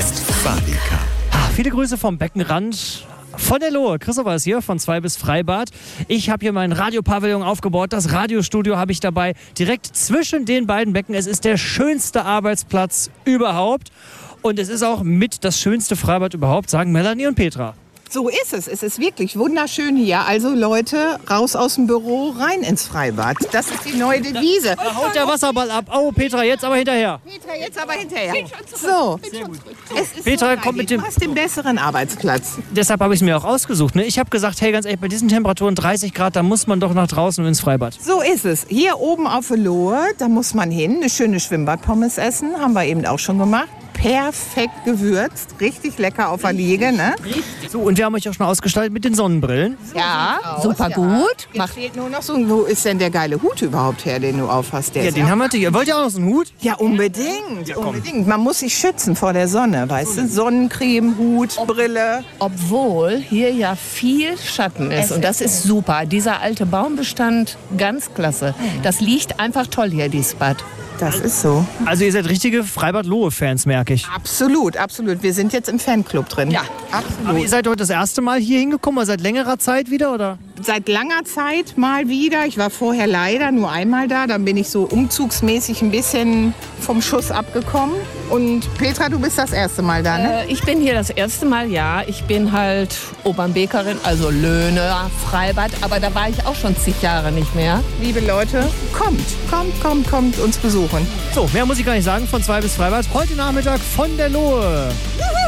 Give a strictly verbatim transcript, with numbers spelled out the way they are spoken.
Westfalica. Viele Grüße vom Beckenrand. Von der Lohe, Christopher ist hier, von zwei bis Freibad. Ich habe hier meinen Radiopavillon aufgebaut, das Radiostudio habe ich dabei, direkt zwischen den beiden Becken. Es ist der schönste Arbeitsplatz überhaupt und es ist auch mit das schönste Freibad überhaupt, sagen Melanie und Petra. So ist es. Es ist wirklich wunderschön hier. Also Leute, raus aus dem Büro, rein ins Freibad. Das ist die neue Devise. Da haut der Wasserball ab. Oh, Petra, jetzt aber hinterher. Petra, jetzt aber hinterher. So, es ist Petra, so kommt mit dem- Du hast den besseren Arbeitsplatz. Deshalb habe ich es mir auch ausgesucht. Ne? Ich habe gesagt, hey, ganz ehrlich, bei diesen Temperaturen dreißig Grad, da muss man doch nach draußen und ins Freibad. So ist es. Hier oben auf der Lohe, da muss man hin, eine schöne Schwimmbadpommes essen. Haben wir eben auch schon gemacht. Perfekt gewürzt, richtig lecker auf der Liege, ne? So, und wir haben euch auch schon ausgestaltet mit den Sonnenbrillen. Ja, Super ja. gut. Jetzt fehlt nur noch so, wo ist denn der geile Hut überhaupt her, den du aufhast? Der Ja, ist den haben wir natürlich. Wollt ihr auch noch so einen Hut? Ja, unbedingt, unbedingt. Man muss sich schützen vor der Sonne, weißt du? Sonnencreme, Hut, Brille. Obwohl hier ja viel Schatten ist. Und das ist super. Dieser alte Baumbestand, ganz klasse. Das liegt einfach toll hier, dieses Bad. Das ist so. Also ihr seid richtige Freibad-Lohe-Fans, merke ich. Absolut, absolut. Wir sind jetzt im Fanclub drin. Ja, absolut. Aber ihr seid heute das erste Mal hier hingekommen, oder seit längerer Zeit wieder, oder? Seit langer Zeit mal wieder. Ich war vorher leider nur einmal da. Dann bin ich so umzugsmäßig ein bisschen vom Schuss abgekommen. Und Petra, du bist das erste Mal da, ne? Äh, ich bin hier das erste Mal, ja. Ich bin halt Opernbekerin, also Löhne, Freibad. Aber da war ich auch schon zig Jahre nicht mehr. Liebe Leute, kommt, kommt, kommt, kommt uns besuchen. So, mehr muss ich gar nicht sagen, von zwei bis Freibad. Heute Nachmittag von der Lohe. Juhu!